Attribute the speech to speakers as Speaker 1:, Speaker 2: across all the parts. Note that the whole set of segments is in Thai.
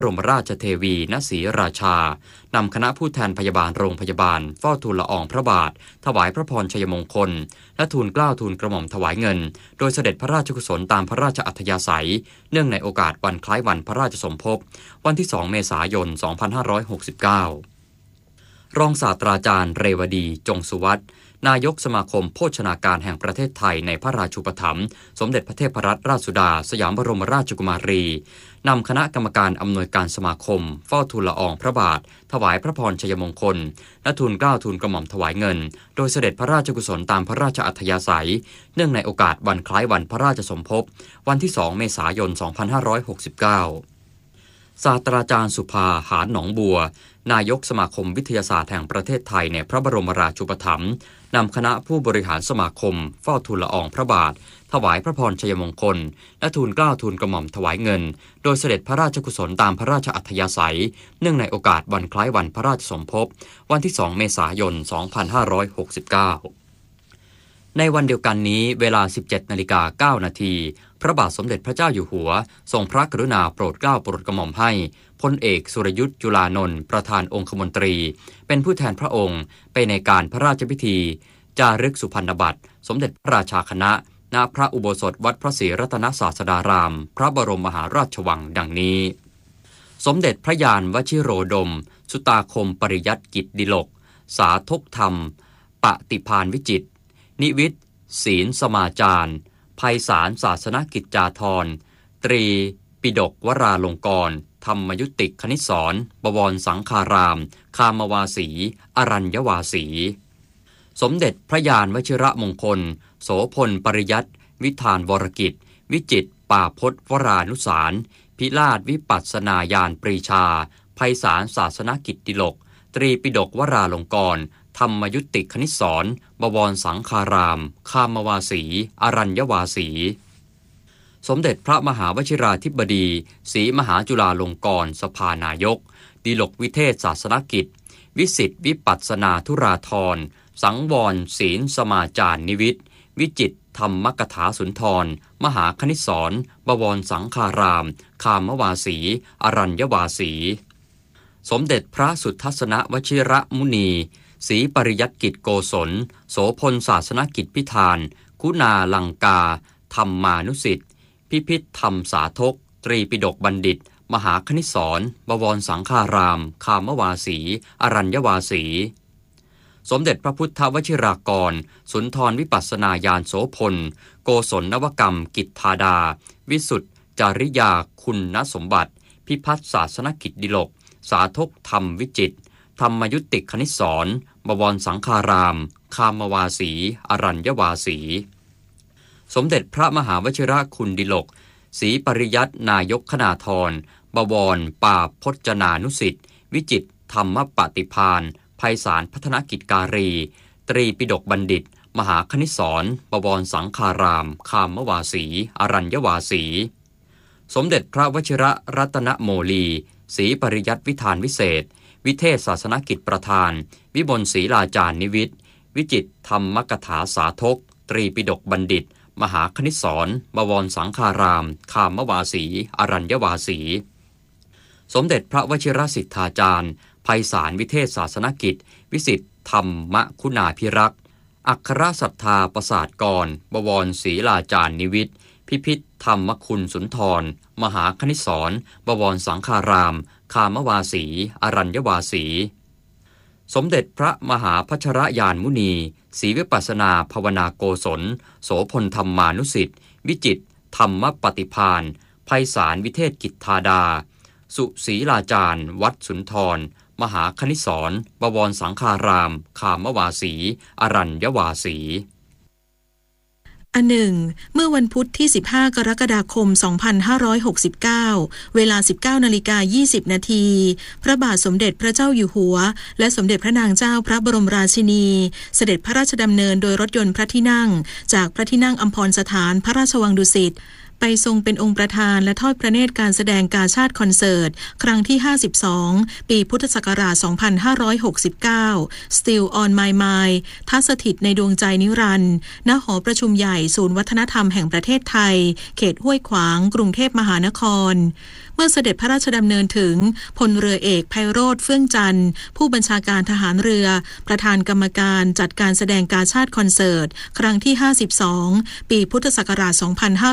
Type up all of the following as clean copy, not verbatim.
Speaker 1: บรมราชเทวีณศรีราชานำคณะผู้แทนพยาบาลโรงพยาบาลเฝ้าทูลละอองพระบาทถวายพระพรชัยมงคลและทูลเกล้าทูลกระหม่อมถวายเงินโดยเสด็จพระราชกุศลตามพระราชอัธยาศัยเนื่องในโอกาสวันคล้ายวันพระราชสมภพวันที่ 2 เมษายน 2569 รองศาสตราจารย์เรวดีจงสุวัฒน์นายกสมาคมโภชนาการแห่งประเทศไทยในพระราชูปถัมภ์สมเด็จพระเทพรัตนราชสุดาสยามบรมราชกุมารีนำคณะกรรมการอำนวยการสมาคมเฝ้าทูลละอองพระบาทถวายพระพรชัยมงคลและทูลเกล้าทูลกระหม่อมถวายเงินโดยเสด็จพระราชกุศลตามพระราชอัธยาศัยเนื่องในโอกาสวันคล้ายวันพระราชสมภพวันที่ 2 เมษายน 2569 ศาสตราจารย์สุภาหาญหนองบัวนายกสมาคมวิทยาศาสตร์แห่งประเทศไทยในพระบรมราชูปถัมภ์นำคณะผู้บริหารสมาคมเฝ้าทูลละอองพระบาทถวายพระพรชัยมงคลและทูลเกล้าทูลกระหม่อมถวายเงินโดยเสด็จพระราชกุศลตามพระราชอัธยาศัยเนื่องในโอกาสวันคล้ายวันพระราชสมภพวันที่ 2 เมษายน 2569 ในวันเดียวกันนี้เวลา 17:09 น.พระบาทสมเด็จพระเจ้าอยู่หัวทรงพระกรุณาโปรดเกล้าโปรดกระหม่อมให้พลเอกสุรยุทธจุลานนท์ประธานองคมนตรีเป็นผู้แทนพระองค์ไปในการพระราชพิธีจารึกสุพรรณบัตรสมเด็จพระราชาคณะณพระอุโบสถวัดพระศรีรัตนศาสดารามพระบรมมหาราชวังดังนี้สมเด็จพระยานวชิโรดมสุตาคมปริยัติกิจดิลกสาธกธรรมปฏิภาณวิจิตรนิวิทย์ศีลสมาจารไพศาลศาสนกิจจาธรตรีปิฎกวราลงกรณ์ธรรมยุติคณิตศรบวรสังฆารามคามวาสีอรัญยวาสีสมเด็จพระยานวชิระมงคลโสพลปริยัติวิธานวรกิจวิจิตรป่าพจน์วรานุสารพิราชวิปัสสนาญาณปรีชาไพศาลศาสนกิจดิลกตรีปิฎกวราลงกรณ์ธรรมยุติคณิตศรบวรสังฆารามคามวาสีอรัญยวาสีสมเด็จพระมหาวชิราธิบดีศรีมหาจุฬาลงกรณ์สภานายกดิลกวิเทศศาสนกิจวิสิทธิวิปัสสนาธุราธรสังวรศีลสมาจารนิวิทย์วิจิตรธรรมกถาสุนทรมหาคณิตศรบวรสังฆารามคามวาสีอรัญยวาสีสมเด็จพระสุทัศนวชิระมุนีศรีปริยัติกิจโกศลโสพลศาสนกิจพิธานคุณาลังกาธรรมานุสิทธิ์พิพิธธรรมสาธกตรีปิฎกบัณฑิตมหาคณิตศรบวรสังฆารามคามวาสีอรัญยวาสีสมเด็จพระพุทธวชิรากรสุนทรวิปัสสนาญาณโสพลโกศลนวกรรมกิจธาดาวิสุทธจาริยาคุณสมบัติพิพัฒน์ศาสนกิจดิลกสาธกธรรมวิจิตรธรรมยุติคณิตศรบวรสังฆารามคามวาสีอรัญยวาสีสมเด็จพระมหาวชิรคุณดิลกศรีปริยัตินายกคณาธรบวรป่าพจนานุสิทธิ์วิจิตรธรรมปฏิภาณไพศาลพัฒนกิจการีตรีปิฎกบัณฑิตมหาคณิตศรบวรสังฆารามคามวาสีอรัญยวาสีสมเด็จพระวชิรรัตนโมลีศรีปริยัติวิธานวิเศษวิเทศศาสนกิจประธานวิมลศรีลาจารนิวิทย์วิจิตรธรรมกถาสาธกตรีปิฎกบัณฑิตมหาคณิตศรบวรสังฆารามคามวาสีอรัญยวาสีสมเด็จพระวชิรสิทธาจารย์ไพศาลวิเทศศาสนกิจวิสิทธิธรรมคุณาภิรักษ์อัครศรัทธาประสาทกรบวรศรีลาจารนิวิทย์พิพิธธรรมคุณสุนทรมหาคณิตศรบวรสังฆารามคามวาสีอรัญยวาสีสมเด็จพระมหาพัชรยานมุนีศรีวิปัสสนาภาวนาโกศลโสพลธรรมานุสิทธิ์วิจิตรธรรมปฏิภาณไพศาลวิเทศกิจธาดาสุศรีลาจารย์วัดสุนทรมหาคณิตศรบวรสังฆารามคามวาสีอรัญยวาสี
Speaker 2: อันหนึ่งเมื่อวันพุธที่15กรกฎาคม2569เวลา 19:20 นาทีพระบาทสมเด็จพระเจ้าอยู่หัวและสมเด็จพระนางเจ้าพระบรมราชินีเสด็จพระราชดำเนินโดยรถยนต์พระที่นั่งจากพระที่นั่งอัมพรสถานพระราชวังดุสิตไปทรงเป็นองค์ประธานและทอดพระเนตรการแสดงกาชาดคอนเสิร์ตครั้งที่52ปีพุทธศักราช2569 Still on My Mind ทัศถิตในดวงใจนิรันดร์ณหอประชุมใหญ่ศูนย์วัฒนธรรมแห่งประเทศไทยเขตห้วยขวางกรุงเทพมหานครเมื่อเสด็จพระราชดำเนินถึงพลเรือเอกไพโรจน์เฟื่องจันทร์ผู้บัญชาการทหารเรือประธานกรรมการจัดการแสดงกาชาดคอนเสิร์ตครั้งที่52ปีพุทธศักราช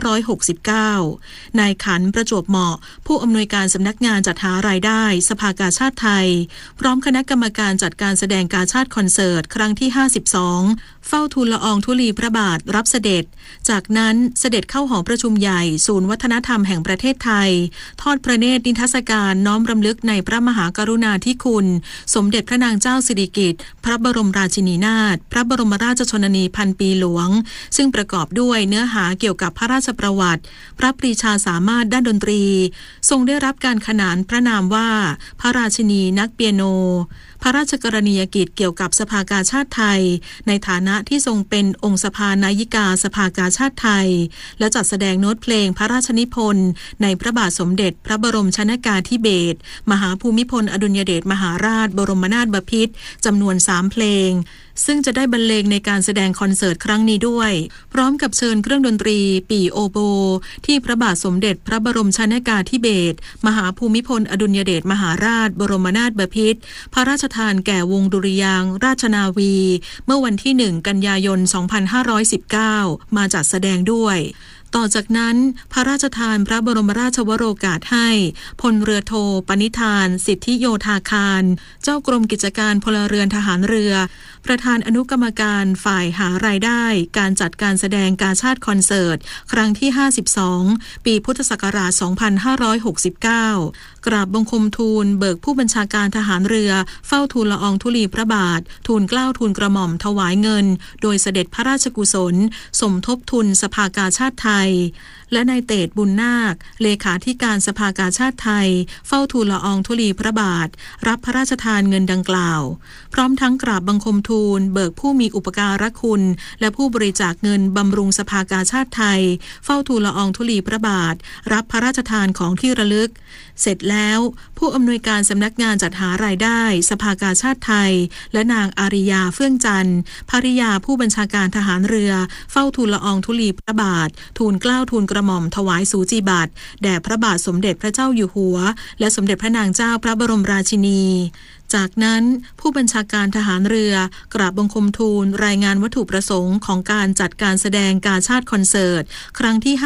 Speaker 2: 2569นายขันประจวบเหมาะผู้อำนวยการสำนักงานจัดหารายได้สภากาชาดไทยพร้อมคณะกรรมการจัดการแสดงกาชาดคอนเสิร์ตครั้งที่52เฝ้าทูลละอองธุลีพระบาทรับเสด็จจากนั้นเสด็จเข้าหอประชุมใหญ่ศูนย์วัฒนธรรมแห่งประเทศไทยทอดพระเนตรนิทรรศการน้อมรำลึกในพระมหากรุณาธิคุณสมเด็จพระนางเจ้าสิริกิติ์พระบรมราชินีนาถพระบรมราชชนนีพันปีหลวงซึ่งประกอบด้วยเนื้อหาเกี่ยวกับพระราชประวัติพระปรีชาสามารถด้านดนตรีทรงได้รับการขนานพระนามว่าพระราชินีนักเปียโนพระราชกรณียกิจเกี่ยวกับสภากาชาดไทยในฐานะที่ทรงเป็นองค์สภานายิกาสภากาชาดไทยและจัดแสดงโน้ตเพลงพระราชนิพนธ์ในพระบาทสมเด็จพระบรมชนกาธิเบศรมหาภูมิพลอดุลยเดชมหาราชบรมนาถบพิตรจำนวน3เพลงซึ่งจะได้บรรเลงในการแสดงคอนเสิร์ตครั้งนี้ด้วยพร้อมกับเชิญเครื่องดนตรีปี่โอโบที่พระบาทสมเด็จพระบรมชนกาธิเบศรมหาภูมิพลอดุลยเดชมหาราชบรมนาถบพิตรพระราชทานแก่วงดุริยางค์ราชนาวีเมื่อวันที่1 กันยายน 2519มาจัดแสดงด้วยต่อจากนั้นพระราชทานพระบรมราชวโรกาสให้พลเรือโทปณิธานสิทธิโยธาคารเจ้ากรมกิจการพลเรือนทหารเรือประธานอนุกรรมการฝ่ายหารายได้การจัดการแสดงกาชาดคอนเสิร์ตครั้งที่52ปีพุทธศักราช2569กราบบังคมทูลเบิกผู้บัญชาการทหารเรือเฝ้าทูลละอองธุลีพระบาททูลเกล้าทูลกระหม่อมถวายเงินโดยเสด็จพระราชกุศลสมทบทุนสภากาชาดไทยและนายเตชบุญนาคเลขาธิการสภากาชาดไทยเฝ้าทูลละอองธุลีพระบาทรับพระราชทานเงินดังกล่าวพร้อมทั้งกราบบังคมทูลเบิกผู้มีอุปการะคุณและผู้บริจาคเงินบำรุงสภากาชาดไทยเฝ้าทูลละอองธุลีพระบาทรับพระราชทานของที่ระลึกเสร็จแล้วผู้อำนวยการสำนักงานจัดหารายได้สภากาชาดไทยและนางอาริยาเฟื่องจันทร์ภริยาผู้บัญชาการทหารเรือเฝ้าทูลละอองธุลีพระบาททูลเกล้าทูลกระหม่อมถวายสูจิบัตรแด่พระบาทสมเด็จพระเจ้าอยู่หัวและสมเด็จพระนางเจ้าพระบรมราชินีจากนั้นผู้บัญชาการทหารเรือกราบบังคมทูลรายงานวัตถุประสงค์ของการจัดการแสดงกาชาดคอนเสิร์ตครั้งที่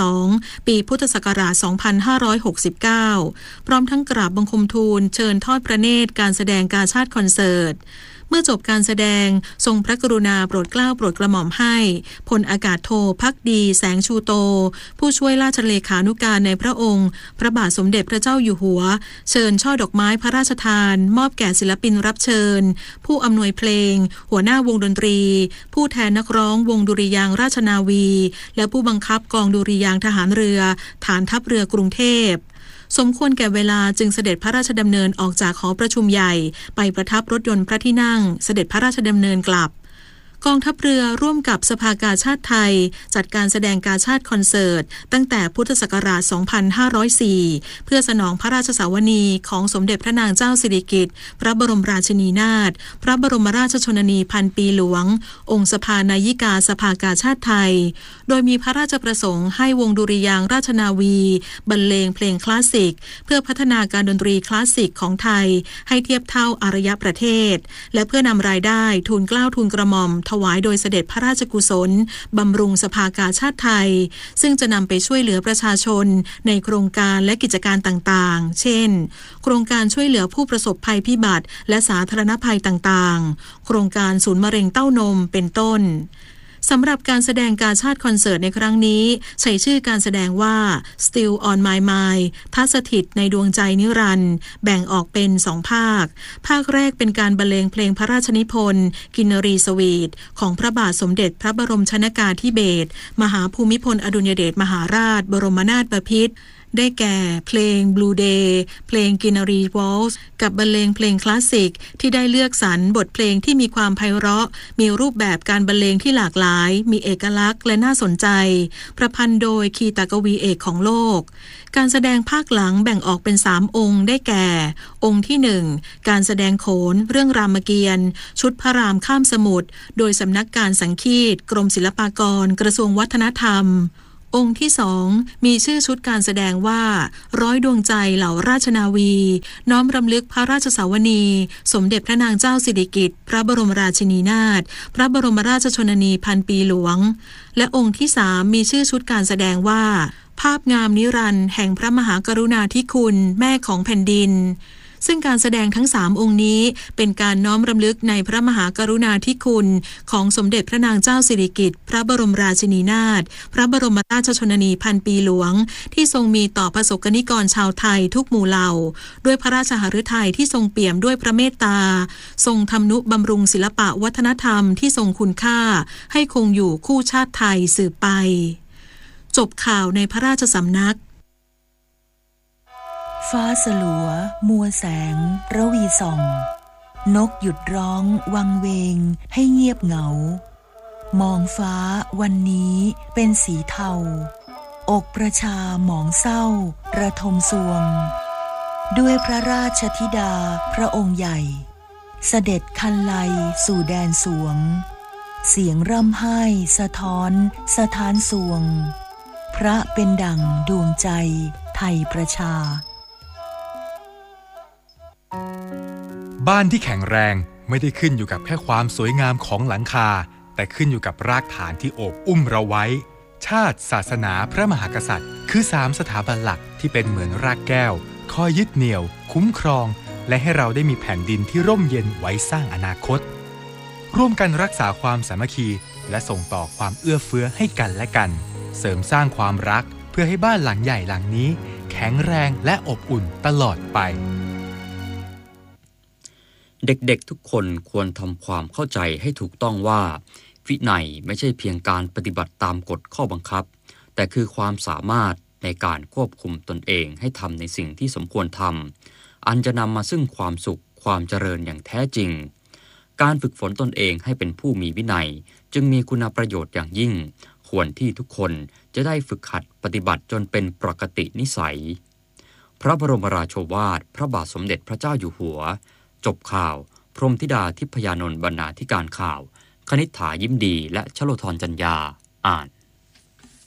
Speaker 2: 52ปีพุทธศักราช2569พร้อมทั้งกราบบังคมทูลเชิญทอดพระเนตรการแสดงกาชาดคอนเสิร์ตเมื่อจบการแสดงทรงพระกรุณาโปรดเกล้าโปรดกระหม่อมให้พลอากาศโทภักดีแสงชูโตผู้ช่วยราชเลขานุการในพระองค์พระบาทสมเด็จพระเจ้าอยู่หัวเชิญช่อดอกไม้พระราชทานมอบแก่ศิลปินรับเชิญผู้อำนวยเพลงหัวหน้าวงดนตรีผู้แทนนักร้องวงดุริยางค์ราชนาวีและผู้บังคับกองดุริยางค์ทหารเรือฐานทัพเรือกรุงเทพสมควรแก่เวลาจึงเสด็จพระราชดำเนินออกจากหอประชุมใหญ่ไปประทับรถยนต์พระที่นั่งเสด็จพระราชดำเนินกลับกองทัพเรือร่วมกับสภากาชาดไทยจัดการแสดงกาชาดคอนเสิร์ตตั้งแต่พุทธศักราช2504เพื่อสนองพระราชสาวนีของสมเด็จพระนางเจ้าสิริกิติ์พระบรมราชินีนาถพระบรมราชชนนีพันปีหลวงองค์สภานายิกาสภากาชาดไทยโดยมีพระราชประสงค์ให้วงดุริยางค์ราชนาวีบรรเลงเพลงคลาสสิกเพื่อพัฒนาการดนตรีคลาสสิกของไทยให้เทียบเท่าอารยประเทศและเพื่อนำรายได้ทูลเกล้าทูลกระหม่อมถวายโดยเสด็จพระราชกุศลบำรุงสภากาชาดไทยซึ่งจะนำไปช่วยเหลือประชาชนในโครงการและกิจการต่างๆเช่นโครงการช่วยเหลือผู้ประสบภัยพิบัติและสาธารณภัยต่างๆโครงการศูนย์มะเร็งเต้านมเป็นต้นสำหรับการแสดงกาชาดคอนเสิร์ตในครั้งนี้ใช้ชื่อการแสดงว่า Still on My Mind ทัศถิตในดวงใจนิรันดร์แบ่งออกเป็น2ภาคแรกเป็นการบรรเลงเพลงพระราชนิพนธ์กินนรีสวีทของพระบาทสมเด็จพระบรมชนกาธิเบศรมหาภูมิพลอดุลยเดชมหาราชบรมนาถบพิตรได้แก่เพลง Blue Day เพลง Ginnery Waltz กับบรรเลงเพลงคลาสสิกที่ได้เลือกสรรบทเพลงที่มีความไพเราะมีรูปแบบการบรรเลงที่หลากหลายมีเอกลักษณ์และน่าสนใจประพันธ์โดยคีตกวีเอกของโลกการแสดงภาคหลังแบ่งออกเป็น3องค์ได้แก่องค์ที่1การแสดงโขนเรื่องรามเกียรติ์ชุดพระรามข้ามสมุทรโดยสำนักการสังคีตกรมศิลปากรกระทรวงวัฒนธรรมองค์ที่สองมีชื่อชุดการแสดงว่าร้อยดวงใจเหล่าราชนาวีน้อมรำลึกพระราชสาวนีสมเด็จพระนางเจ้าสิริกิติ์พระบรมราชินีนาถพระบรมราชชนนีพันปีหลวงและองค์ที่สามมีชื่อชุดการแสดงว่าภาพงามนิรันดร์แห่งพระมหากรุณาธิคุณแม่ของแผ่นดินซึ่งการแสดงทั้ง3องค์นี้เป็นการน้อมรำลึกในพระมหากรุณาธิคุณของสมเด็จพระนางเจ้าสิริกิติ์พระบรมราชินีนาถพระบรมราชชนนีพันปีหลวงที่ทรงมีต่อประสบกนิกรชาวไทยทุกหมู่เหล่าด้วยพระราชหฤทัยที่ทรงเปี่ยมด้วยพระเมตตาทรงทำนุบำรุงศิลปะวัฒนธรรมที่ทรงคุณค่าให้คงอยู่คู่ชาติไทยสืบไปจบข่าวในพระราชสำนัก
Speaker 3: ฟ้าสลัวมัวแสงระวีส่องนกหยุดร้องวังเวงให้เงียบเหงามองฟ้าวันนี้เป็นสีเทาอกประชาหมองเศร้าระทมสวงด้วยพระราชธิดาพระองค์ใหญ่เสด็จคันไลสู่แดนสวงเสียงร่ำไห้สะท้อนสถานสวงพระเป็นดั่งดวงใจไทยประชา
Speaker 4: บ้านที่แข็งแรงไม่ได้ขึ้นอยู่กับแค่ความสวยงามของหลังคาแต่ขึ้นอยู่กับรากฐานที่โอบอุ้มเราไว้ชาติศาสนาพระมหากษัตริย์คือ3สถาบันหลักที่เป็นเหมือนรากแก้วคอยยึดเหนี่ยวคุ้มครองและให้เราได้มีแผ่นดินที่ร่มเย็นไว้สร้างอนาคตร่วมกันรักษาความสามัคคีและส่งต่อความเอื้อเฟื้อให้กันและกันเสริมสร้างความรักเพื่อให้บ้านหลังใหญ่หลังนี้แข็งแรงและอบอุ่นตลอดไป
Speaker 1: เด็กๆทุกคนควรทำความเข้าใจให้ถูกต้องว่าวินัยไม่ใช่เพียงการปฏิบัติตามกฎข้อบังคับแต่คือความสามารถในการควบคุมตนเองให้ทำในสิ่งที่สมควรทำอันจะนำมาซึ่งความสุขความเจริญอย่างแท้จริงการฝึกฝนตนเองให้เป็นผู้มีวินัยจึงมีคุณประโยชน์อย่างยิ่งควรที่ทุกคนจะได้ฝึกหัดปฏิบัติจนเป็นปกตินิสัยพระบรมราโชวาทพระบาทสมเด็จพระเจ้าอยู่หัวจบข่าวพรหมธิดาทิพยานนท์บรรณาธิการข่าวคณิษฐายิ้มดีและชโลธรจัญญาอ่าน